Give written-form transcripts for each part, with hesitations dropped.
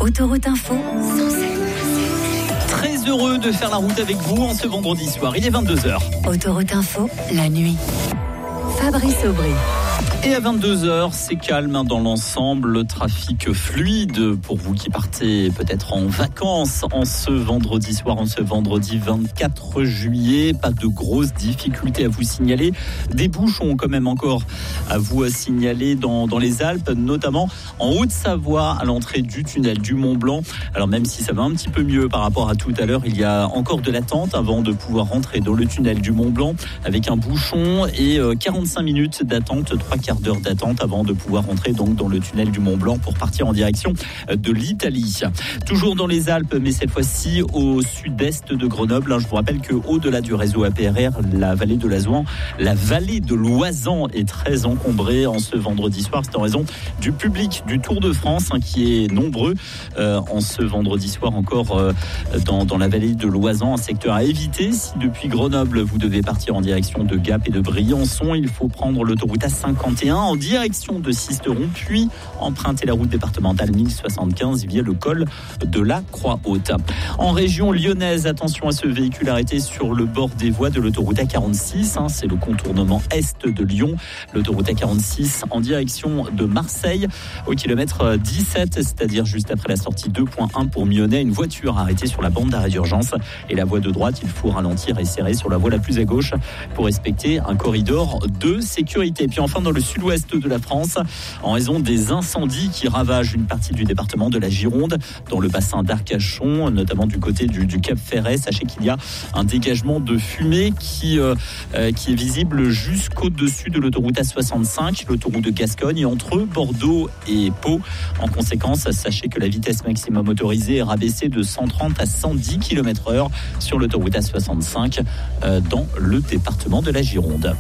Autoroute Info. Très heureux de faire la route avec vous en ce vendredi soir. Il est 22h. Autoroute Info, la nuit. Fabrice Aubry. Et à 22h, c'est calme dans l'ensemble, le trafic fluide pour vous qui partez peut-être en vacances en ce vendredi soir, en ce vendredi 24 juillet. Pas de grosses difficultés à vous signaler. Des bouchons quand même encore à vous signaler dans les Alpes, notamment en Haute-Savoie à l'entrée du tunnel du Mont-Blanc. Alors même si ça va un petit peu mieux par rapport à tout à l'heure, il y a encore de l'attente avant de pouvoir rentrer dans le tunnel du Mont-Blanc avec un bouchon et 45 minutes d'attente, 3/4 d'heure d'attente avant de pouvoir rentrer donc dans le tunnel du Mont-Blanc pour partir en direction de l'Italie. Toujours dans les Alpes, mais cette fois-ci au sud-est de Grenoble. Je vous rappelle que au-delà du réseau APRR, la vallée de l'Oisan est très encombrée en ce vendredi soir. C'est en raison du public du Tour de France qui est nombreux en ce vendredi soir encore dans la vallée de l'Oisan. Un secteur à éviter si depuis Grenoble vous devez partir en direction de Gap et de Briançon. Il faut prendre l'autoroute A51 en direction de Sisteron, puis emprunter la route départementale 1075 via le col de la Croix-Haute. En région lyonnaise, attention à ce véhicule arrêté sur le bord des voies de l'autoroute A46. C'est le contournement est de Lyon. L'autoroute A46 en direction de Marseille au kilomètre 17, c'est-à-dire juste après la sortie 2.1 pour Mionnay. Une voiture arrêtée sur la bande d'arrêt d'urgence et la voie de droite. Il faut ralentir et serrer sur la voie la plus à gauche pour respecter un corridor de sécurité. Et puis enfin, dans le sud-ouest de la France, en raison des incendies qui ravagent une partie du département de la Gironde, dans le bassin d'Arcachon, notamment du côté du Cap Ferret. Sachez qu'il y a un dégagement de fumée qui est visible jusqu'au-dessus de l'autoroute A65, l'autoroute de Gascogne, entre Bordeaux et Pau. En conséquence, sachez que la vitesse maximum autorisée est rabaissée de 130 à 110 km/h sur l'autoroute A65 dans le département de la Gironde.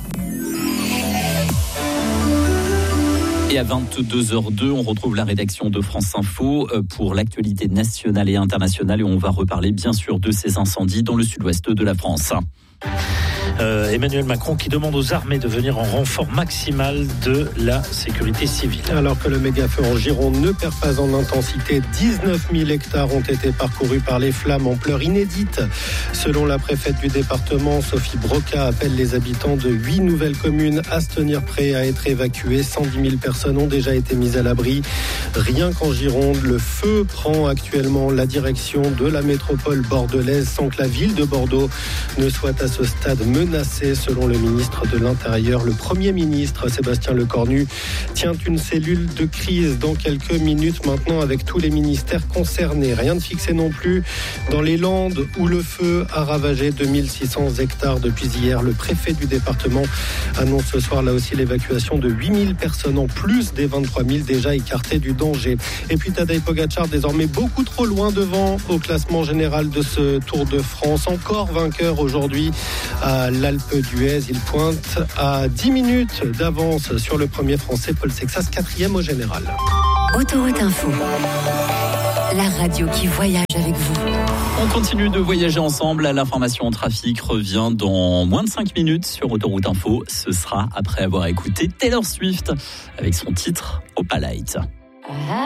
Et à 22h02, on retrouve la rédaction de France Info pour l'actualité nationale et internationale et on va reparler bien sûr de ces incendies dans le sud-ouest de la France. Emmanuel Macron qui demande aux armées de venir en renfort maximal de la sécurité civile. Alors que le méga-feu en Gironde ne perd pas en intensité, 19 000 hectares ont été parcourus par les flammes, ampleur inédite. Selon la préfète du département, Sophie Broca, appelle les habitants de 8 nouvelles communes à se tenir prêts à être évacués. 110 000 personnes ont déjà été mises à l'abri. Rien qu'en Gironde, le feu prend actuellement la direction de la métropole bordelaise sans que la ville de Bordeaux ne soit à ce stade menacée, selon le ministre de l'Intérieur. Le Premier ministre, Sébastien Lecornu, tient une cellule de crise dans quelques minutes maintenant avec tous les ministères concernés. Rien de fixé non plus dans les Landes où le feu a ravagé 2600 hectares depuis hier. Le préfet du département annonce ce soir là aussi l'évacuation de 8000 personnes en plus des 23 000 déjà écartées du danger. Et puis Tadej Pogačar désormais beaucoup trop loin devant au classement général de ce Tour de France. Encore vainqueur aujourd'hui à l'Alpe d'Huez. Il pointe à 10 minutes d'avance sur le premier français Paul Sexas, 4e au général. Autoroute Info, la radio qui voyage avec vous. On continue de voyager ensemble. L'information en trafic revient dans moins de 5 minutes sur Autoroute Info. Ce sera après avoir écouté Taylor Swift avec son titre Opalite.